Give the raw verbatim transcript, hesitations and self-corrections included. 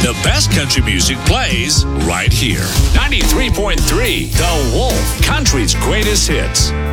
The best country music plays right here. ninety-three point three The Wolf, country's greatest hits.